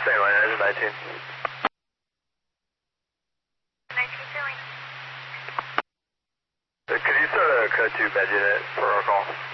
Same line, engine 19. 19 filling. Could you start a code 2 bed unit for our call?